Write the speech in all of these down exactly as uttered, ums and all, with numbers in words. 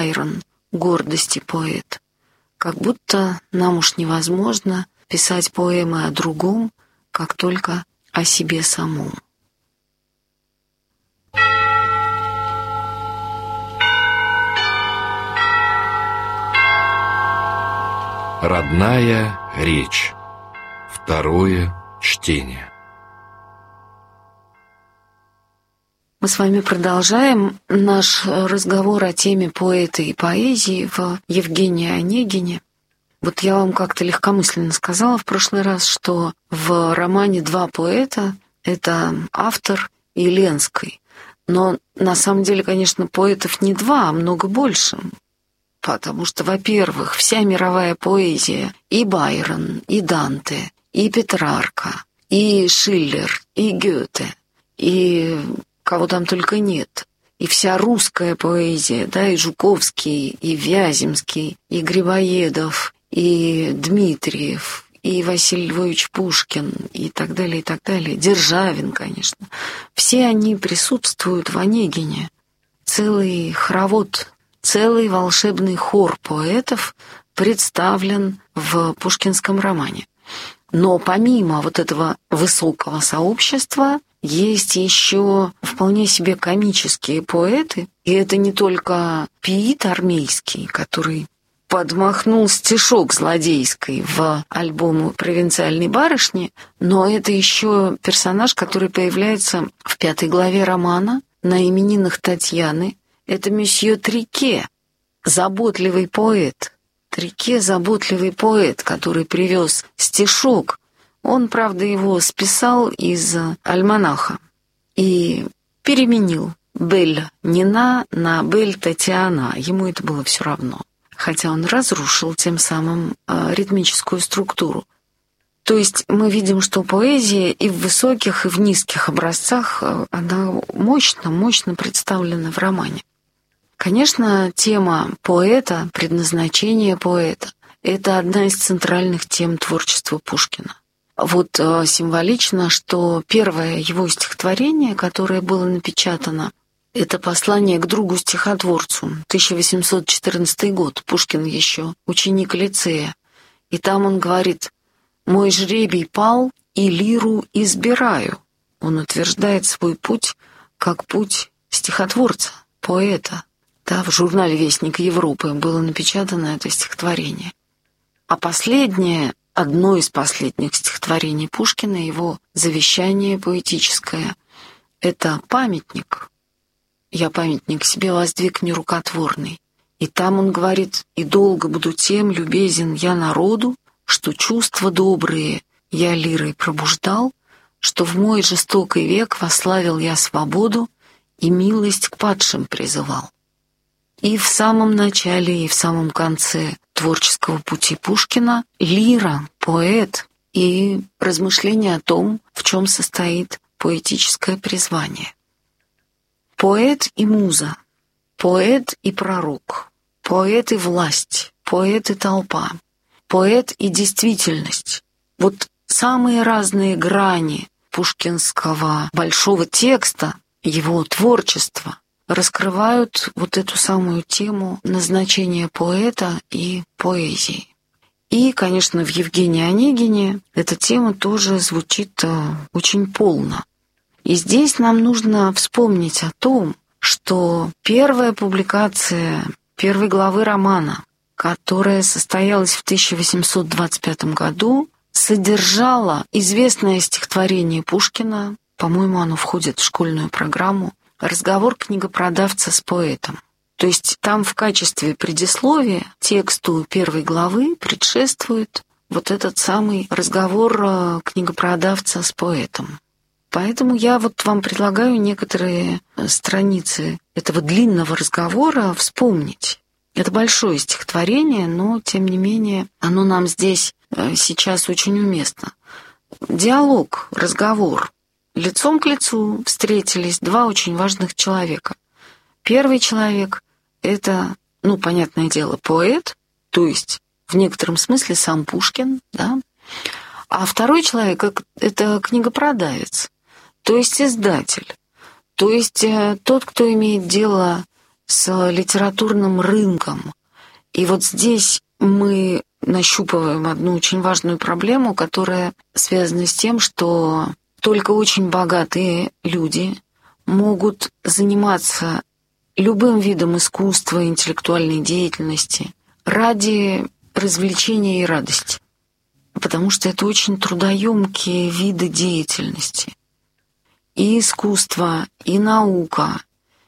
Байрон, гордости поэт. Как будто нам уж невозможно писать поэмы о другом, как только о себе самом. Родная речь. Второе чтение. Мы с вами продолжаем наш разговор о теме поэта и поэзии в Евгении Онегине. Вот я вам как-то легкомысленно сказала в прошлый раз, что в романе «Два поэта» это автор и Ленский. Но на самом деле, конечно, поэтов не два, а много больше. Потому что, во-первых, вся мировая поэзия, и Байрон, и Данте, и Петрарка, и Шиллер, и Гёте, и кого там только нет. И вся русская поэзия, да, и Жуковский, и Вяземский, и Грибоедов, и Дмитриев, и Василий Львович Пушкин, и так далее, и так далее. Державин, конечно. Все они присутствуют в Онегине. Целый хоровод, целый волшебный хор поэтов представлен в пушкинском романе. Но помимо вот этого высокого сообщества есть еще вполне себе комические поэты. И это не только Пиит Армейский, который подмахнул стишок злодейской в альбом «Провинциальной барышни», но это еще персонаж, который появляется в пятой главе романа на именинах Татьяны. Это месье Трике, заботливый поэт. Трике — заботливый поэт, который привез стишок. Он, правда, его списал из альманаха и переменил «Бель Нина» на «Бель Татьяна». Ему это было все равно. Хотя он разрушил тем самым э, ритмическую структуру. То есть мы видим, что поэзия и в высоких, и в низких образцах, э, она мощно, мощно представлена в романе. Конечно, тема поэта, предназначение поэта — это одна из центральных тем творчества Пушкина. Вот э, символично, что первое его стихотворение, которое было напечатано, это послание к другу-стихотворцу, тысяча восемьсот четырнадцатый год, Пушкин еще ученик лицея. И там он говорит: «Мой жребий пал, и лиру избираю». Он утверждает свой путь как путь стихотворца, поэта. Да, в журнале «Вестник Европы» было напечатано это стихотворение. А последнее, одно из последних стихотворений Пушкина, его завещание поэтическое, это памятник. «Я памятник себе воздвиг нерукотворный». И там он говорит: «И долго буду тем любезен я народу, что чувства добрые я лирой пробуждал, что в мой жестокий век восславил я свободу и милость к падшим призывал». И в самом начале, и в самом конце творческого пути Пушкина лира, поэт и размышления о том, в чем состоит поэтическое призвание. Поэт и муза, поэт и пророк, поэт и власть, поэт и толпа, поэт и действительность. Вот самые разные грани пушкинского большого текста, его творчества, раскрывают вот эту самую тему назначения поэта и поэзии. И, конечно, в Евгении Онегине эта тема тоже звучит очень полно. И здесь нам нужно вспомнить о том, что первая публикация первой главы романа, которая состоялась в тысяча восемьсот двадцать пятом году, содержала известное стихотворение Пушкина, по-моему, оно входит в школьную программу, «Разговор книгопродавца с поэтом». То есть там в качестве предисловия тексту первой главы предшествует вот этот самый разговор книгопродавца с поэтом. Поэтому я вот вам предлагаю некоторые страницы этого длинного разговора вспомнить. Это большое стихотворение, но, тем не менее, оно нам здесь сейчас очень уместно. Диалог, разговор. Лицом к лицу встретились два очень важных человека. Первый человек — это, ну, понятное дело, поэт, то есть в некотором смысле сам Пушкин, да. А второй человек — это книгопродавец, то есть издатель, то есть тот, кто имеет дело с литературным рынком. И вот здесь мы нащупываем одну очень важную проблему, которая связана с тем, что только очень богатые люди могут заниматься любым видом искусства, интеллектуальной деятельности ради развлечения и радости. Потому что это очень трудоемкие виды деятельности. И искусство, и наука,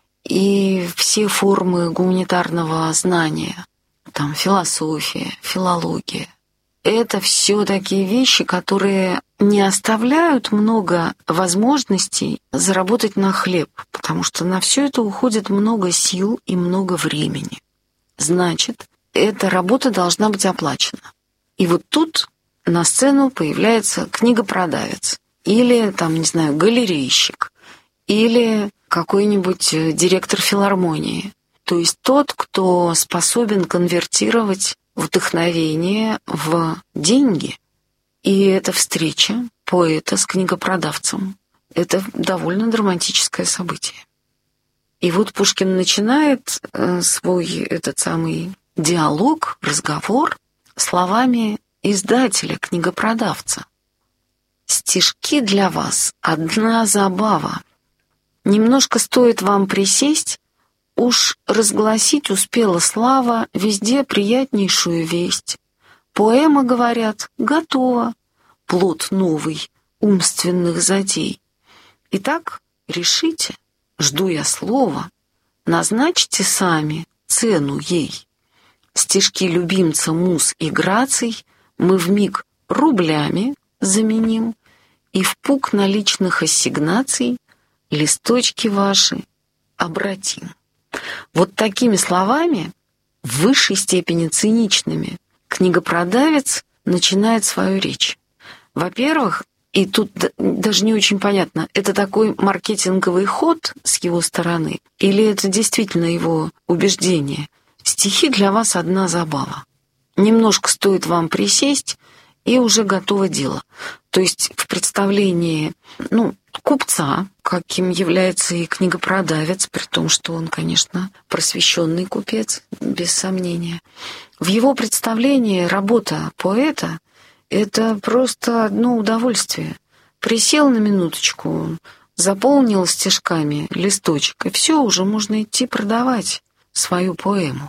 и все формы гуманитарного знания, там философия, филология. Это все такие вещи, которые не оставляют много возможностей заработать на хлеб, потому что на все это уходит много сил и много времени. Значит, эта работа должна быть оплачена. И вот тут на сцену появляется книгопродавец, или, там, не знаю, галерейщик, или какой-нибудь директор филармонии. То есть тот, кто способен конвертировать вдохновение в деньги. И эта встреча поэта с книгопродавцем — это довольно драматическое событие. И вот Пушкин начинает свой этот самый диалог, разговор словами издателя, книгопродавца. «Стишки для вас — одна забава. Немножко стоит вам присесть, уж разгласить успела слава везде приятнейшую весть. Поэма, говорят, готова, плод новый умственных затей. Итак, решите, жду я слова, назначьте сами цену ей. Стишки любимца муз и граций мы вмиг рублями заменим, и в пук наличных ассигнаций листочки ваши обратим». Вот такими словами, в высшей степени циничными, книгопродавец начинает свою речь. Во-первых, и тут даже не очень понятно, это такой маркетинговый ход с его стороны, или это действительно его убеждение. Стихи для вас одна забава. Немножко стоит вам присесть, и уже готово дело. То есть в представлении, ну, купца, каким является и книгопродавец, при том, что он, конечно, просвещенный купец, без сомнения, в его представлении работа поэта — это просто одно удовольствие. Присел на минуточку, заполнил стишками листочек, и все, уже можно идти продавать свою поэму.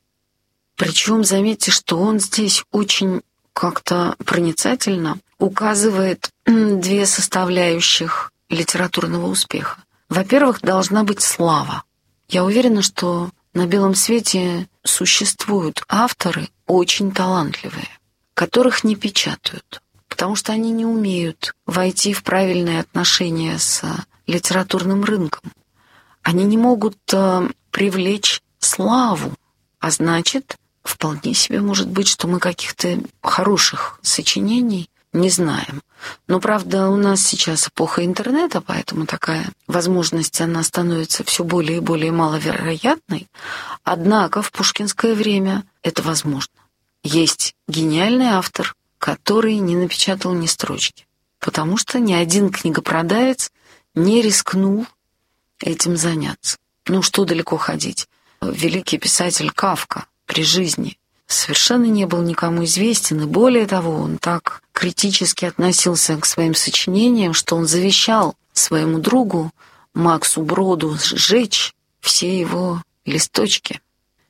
Причем, заметьте, что он здесь очень как-то проницательно указывает две составляющих литературного успеха. Во-первых, должна быть слава. Я уверена, что на белом свете существуют авторы очень талантливые, которых не печатают, потому что они не умеют войти в правильные отношения с литературным рынком. Они не могут привлечь славу, а значит, вполне себе может быть, что мы каких-то хороших сочинений не знаем. Но, правда, у нас сейчас эпоха интернета, поэтому такая возможность, она становится все более и более маловероятной. Однако в пушкинское время это возможно. Есть гениальный автор, который не напечатал ни строчки, потому что ни один книгопродавец не рискнул этим заняться. Ну, что далеко ходить. Великий писатель Кафка при жизни совершенно не был никому известен, и более того, он так критически относился к своим сочинениям, что он завещал своему другу Максу Броду сжечь все его листочки.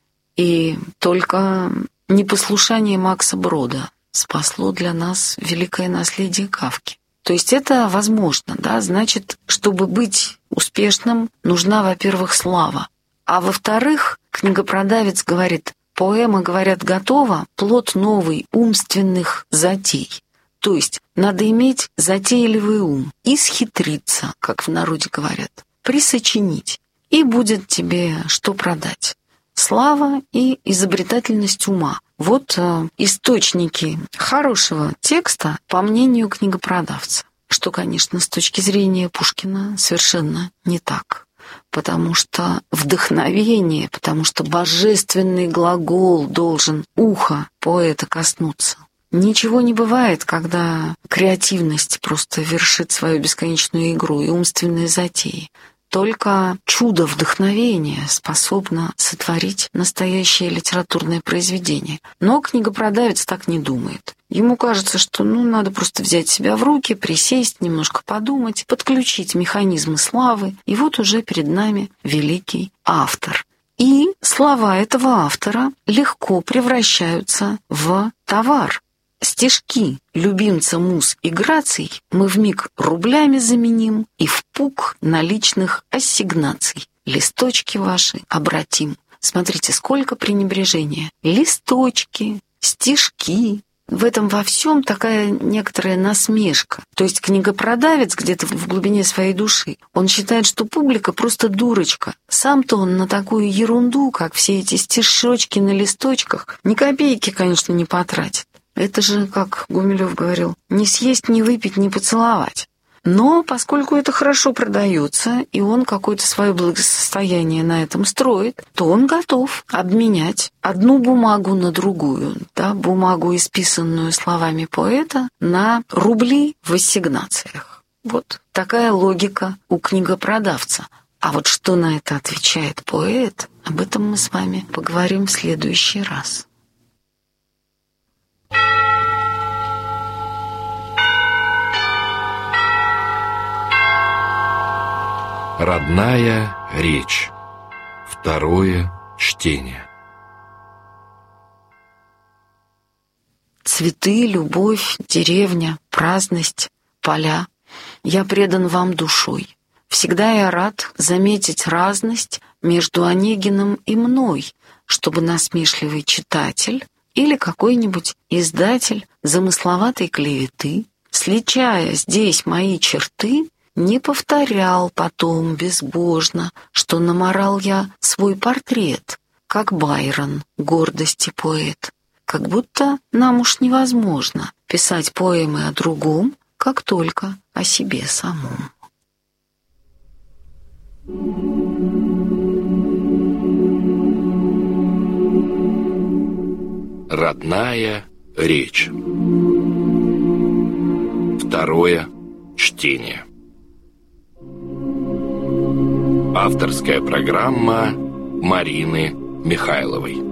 И только непослушание Макса Брода спасло для нас великое наследие Кафки. То есть это возможно, да, значит, чтобы быть успешным, нужна, во-первых, слава. А во-вторых, книгопродавец говорит: поэма, говорят, готова, плод новый умственных затей. То есть надо иметь затейливый ум, исхитриться, как в народе говорят, присочинить, и будет тебе что продать. Слава и изобретательность ума. Вот э, источники хорошего текста, по мнению книгопродавца. Что, конечно, с точки зрения Пушкина совершенно не так. Потому что вдохновение, потому что божественный глагол должен ухо поэта коснуться. Ничего не бывает, когда креативность просто вершит свою бесконечную игру и умственные затеи. Только чудо вдохновения способно сотворить настоящее литературное произведение. Но книгопродавец так не думает. Ему кажется, что ну, надо просто взять себя в руки, присесть, немножко подумать, подключить механизмы славы, и вот уже перед нами великий автор. И слова этого автора легко превращаются в товар. Стишки любимца муз и граций мы вмиг рублями заменим и в пук наличных ассигнаций. Листочки ваши обратим. Смотрите, сколько пренебрежения. Листочки, стишки. В этом во всем такая некоторая насмешка. То есть книгопродавец где-то в глубине своей души, он считает, что публика просто дурочка. Сам-то он на такую ерунду, как все эти стишочки на листочках, ни копейки, конечно, не потратит. Это же, как Гумилев говорил, не съесть, не выпить, не поцеловать. Но поскольку это хорошо продается, и он какое-то свое благосостояние на этом строит, то он готов обменять одну бумагу на другую, да, бумагу, исписанную словами поэта, на рубли в ассигнациях. Вот такая логика у книгопродавца. А вот что на это отвечает поэт, об этом мы с вами поговорим в следующий раз. Родная речь. Второе чтение. Цветы, любовь, деревня, праздность, поля. Я предан вам душой. Всегда я рад заметить разность между Онегиным и мной, чтобы насмешливый читатель или какой-нибудь издатель замысловатой клеветы, сличая здесь мои черты, не повторял потом безбожно, что наморал я свой портрет, как Байрон, гордости поэт. Как будто нам уж невозможно писать поэмы о другом, как только о себе самом. Родная речь. Второе чтение. Авторская программа Марины Михайловой.